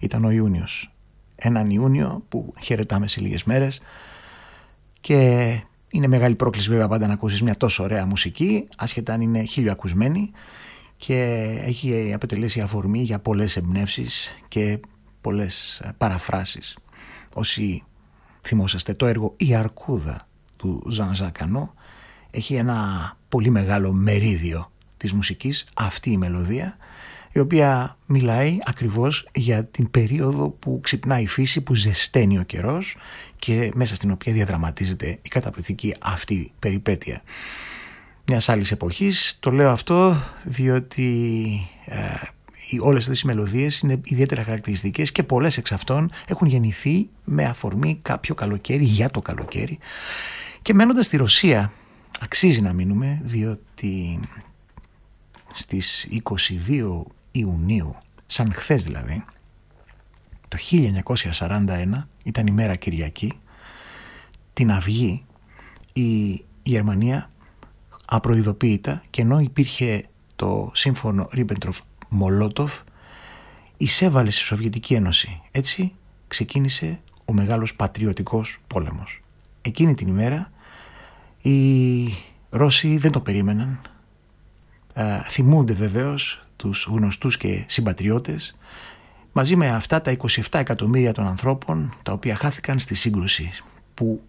ήταν ο Ιούνιος. Έναν Ιούνιο που χαιρετάμε σε λίγες μέρες και είναι μεγάλη πρόκληση βέβαια πάντα να ακούσεις μια τόσο ωραία μουσική, άσχετα αν είναι χιλιοακουσμένη, και έχει αποτελέσει αφορμή για πολλές εμπνεύσεις και πολλές παραφράσεις. Όσοι θυμόσαστε το έργο «Η Αρκούδα» του Ζαν Ζακ Ανό, έχει ένα πολύ μεγάλο μερίδιο της μουσικής αυτή η μελωδία, η οποία μιλάει ακριβώς για την περίοδο που ξυπνάει η φύση, που ζεσταίνει ο καιρός και μέσα στην οποία διαδραματίζεται η καταπληκτική αυτή περιπέτεια μιας άλλης εποχής. Το λέω αυτό διότι όλες αυτές οι μελωδίες είναι ιδιαίτερα χαρακτηριστικές και πολλές εξ αυτών έχουν γεννηθεί με αφορμή κάποιο καλοκαίρι, για το καλοκαίρι. Και μένοντας στη Ρωσία αξίζει να μείνουμε, διότι στις 22 Ιουνίου, σαν χθες δηλαδή, το 1941, ήταν η μέρα Κυριακή, την Αυγή, η Γερμανία απροειδοποίητα, και ενώ υπήρχε το σύμφωνο Ρίμπεντροφ-Μολότοφ, εισέβαλε στη Σοβιετική Ένωση. Έτσι ξεκίνησε ο μεγάλος πατριωτικός πόλεμος. Εκείνη την ημέρα οι Ρώσοι δεν το περίμεναν. Θυμούνται βεβαίως τους γνωστούς και συμπατριώτες, μαζί με αυτά τα 27 εκατομμύρια των ανθρώπων τα οποία χάθηκαν στη σύγκρουση που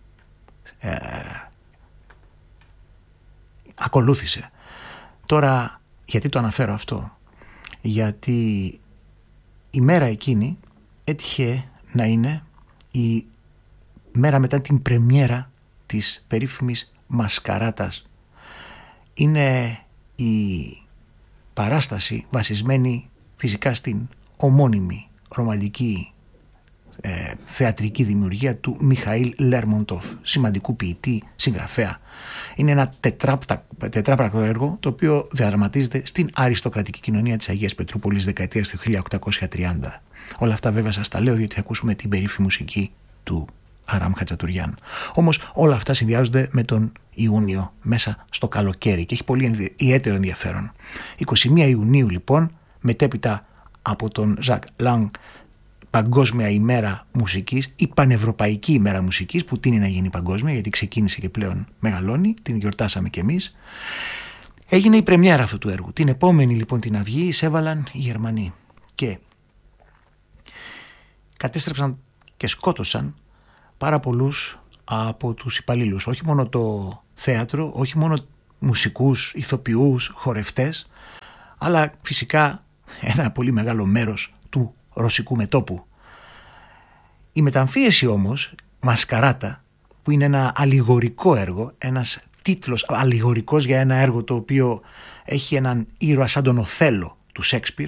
ακολούθησε. Τώρα γιατί το αναφέρω αυτό? Γιατί η μέρα εκείνη έτυχε να είναι η μέρα μετά την πρεμιέρα της περίφημης Μασκαράτας. Είναι η παράσταση βασισμένη φυσικά στην ομώνυμη ρομαντική θεατρική δημιουργία του Μιχαήλ Λέρμοντοφ, σημαντικού ποιητή, συγγραφέα. Είναι ένα τετράπρακτο έργο, το οποίο διαδραματίζεται στην αριστοκρατική κοινωνία της Αγίας Πετρούπολης δεκαετίας του 1830. Όλα αυτά βέβαια σας τα λέω διότι θα ακούσουμε την περίφημη μουσική του Αράμ Χατζατουριάν. Όμως όλα αυτά συνδυάζονται με τον Ιούνιο, μέσα στο καλοκαίρι, και έχει πολύ ιδιαίτερο ενδιαφέρον. 21 Ιουνίου λοιπόν, μετέπειτα από τον Ζακ Λανγκ Παγκόσμια ημέρα μουσικής ή Πανευρωπαϊκή ημέρα μουσικής, που τείνει να γίνει παγκόσμια γιατί ξεκίνησε και πλέον μεγαλώνει, την γιορτάσαμε κι εμείς, έγινε η πρεμιέρα αυτού του έργου. Την επόμενη λοιπόν την Αυγή εισέβαλαν οι Γερμανοί και κατέστρεψαν και σκότωσαν πάρα πολλούς από τους υπαλλήλους, όχι μόνο το θέατρο, όχι μόνο μουσικούς, ηθοποιούς, χορευτές, αλλά φυσικά ένα πολύ μεγάλο μέρος του ρωσικού μετώπου. Η μεταμφίεση όμως, Μασκαράτα, που είναι ένα αλληγορικό έργο, ένας τίτλος αλληγορικός για ένα έργο το οποίο έχει έναν ήρωα σαν τον Οθέλο του Σέξπιρ,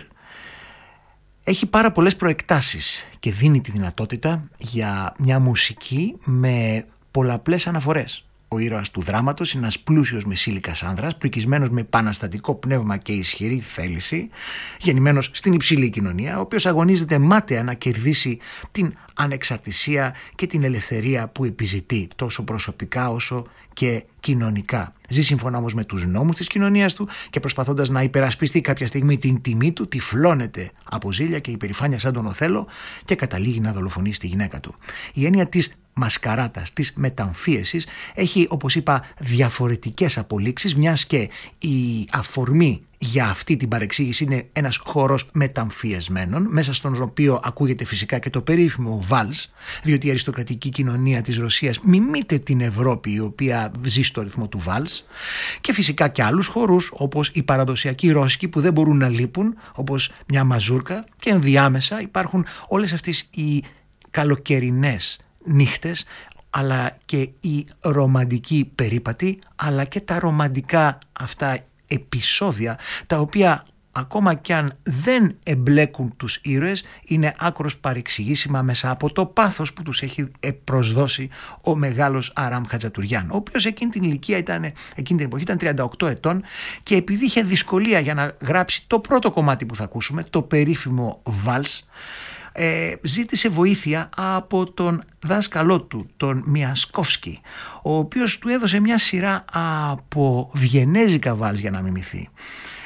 έχει πάρα πολλές προεκτάσεις και δίνει τη δυνατότητα για μια μουσική με πολλαπλές αναφορές. Ο ήρωας του δράματος είναι ένας πλούσιος μεσήλικας άνδρας, πρικισμένος με επαναστατικό πνεύμα και ισχυρή θέληση, γεννημένος στην υψηλή κοινωνία, ο οποίος αγωνίζεται μάταια να κερδίσει την ανεξαρτησία και την ελευθερία που επιζητεί, τόσο προσωπικά όσο και κοινωνικά. Ζει σύμφωνα όμως με τους νόμους της κοινωνίας του και προσπαθώντας να υπερασπιστεί κάποια στιγμή την τιμή του, τυφλώνεται από ζήλια και υπερηφάνεια σαν τον Οθέλο και καταλήγει να δολοφονήσει τη γυναίκα του. Η έννοια της Μασκαράτας, της μεταμφίεσης, έχει, όπως είπα, διαφορετικές απολύξεις, μιας και η αφορμή για αυτή την παρεξήγηση είναι ένας χώρος μεταμφιεσμένων, μέσα στον οποίο ακούγεται φυσικά και το περίφημο βάλς, διότι η αριστοκρατική κοινωνία της Ρωσίας μιμείται την Ευρώπη, η οποία ζει στο ρυθμό του βάλς, και φυσικά και άλλους χορούς όπως η παραδοσιακή ρώσικη που δεν μπορούν να λείπουν, όπως μια μαζούρκα, και ενδιάμεσα υπάρχουν όλες αυτές οι καλοκαιρινές νύχτες, αλλά και η ρομαντική περίπατη, αλλά και τα ρομαντικά αυτά επεισόδια, τα οποία ακόμα κι αν δεν εμπλέκουν τους ήρωες, είναι άκρως παρεξηγήσιμα μέσα από το πάθος που τους έχει προσδώσει ο μεγάλος Αράμ Χατζατουριάν, ο οποίος εκείνη την εποχή ήταν 38 ετών και επειδή είχε δυσκολία για να γράψει το πρώτο κομμάτι που θα ακούσουμε, το περίφημο βάλς, ζήτησε βοήθεια από τον δάσκαλό του, τον Μιασκόφσκι, ο οποίος του έδωσε μια σειρά από βιενέζικα βάλς για να μιμηθεί.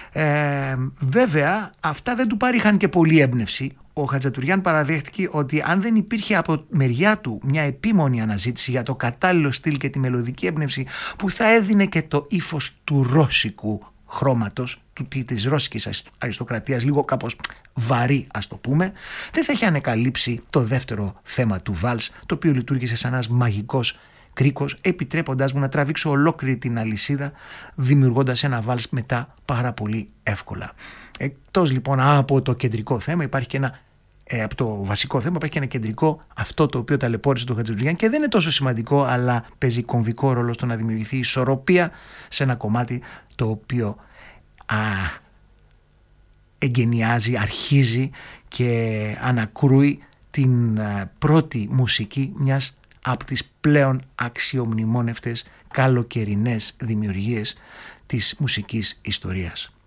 Βέβαια αυτά δεν του παρήχαν και πολύ έμπνευση. Ο Χατζατουριάν παραδέχτηκε ότι αν δεν υπήρχε από μεριά του μια επίμονη αναζήτηση για το κατάλληλο στυλ και τη μελωδική έμπνευση που θα έδινε και το ύφος του ρώσικου χρώματος, της ρώσικης αριστοκρατίας, λίγο κάπως βαρύ ας το πούμε, δεν θα είχε ανακαλύψει το δεύτερο θέμα του βάλς, το οποίο λειτουργήσε σαν ένας μαγικός κρίκος, επιτρέποντας μου να τραβήξω ολόκληρη την αλυσίδα, δημιουργώντας ένα βάλς μετά πάρα πολύ εύκολα. Εκτός λοιπόν από το κεντρικό θέμα υπάρχει και ένα, από το βασικό θέμα υπάρχει και ένα κεντρικό, αυτό το οποίο ταλαιπώρησε τον Χατζατουριάν και δεν είναι τόσο σημαντικό, αλλά παίζει κομβικό ρόλο στο να δημιουργηθεί ισορροπία σε ένα κομμάτι το οποίο εγκαινιάζει, αρχίζει και ανακρούει την πρώτη μουσική μιας από τις πλέον αξιομνημόνευτες καλοκαιρινές δημιουργίες της μουσικής ιστορίας.